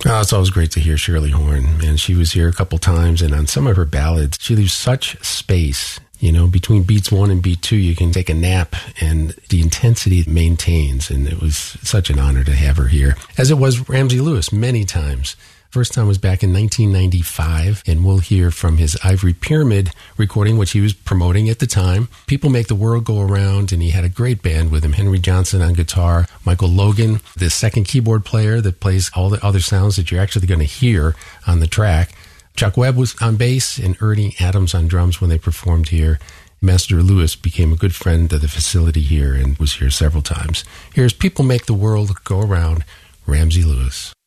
Oh, it's always great to hear Shirley Horn. And she was here a couple times, and on some of her ballads, she leaves such space. You know, between beats 1 and beat 2, you can take a nap, and the intensity maintains. And it was such an honor to have her here, as it was Ramsey Lewis many times. First time was back in 1995, and we'll hear from his Ivory Pyramid recording, which he was promoting at the time. People Make the World Go Around, and he had a great band with him. Henry Johnson on guitar, Michael Logan, the second keyboard player that plays all the other sounds that you're actually going to hear on the track. Chuck Webb was on bass, and Ernie Adams on drums when they performed here. Master Lewis became a good friend of the facility here and was here several times. Here's People Make the World Go Around, Ramsey Lewis.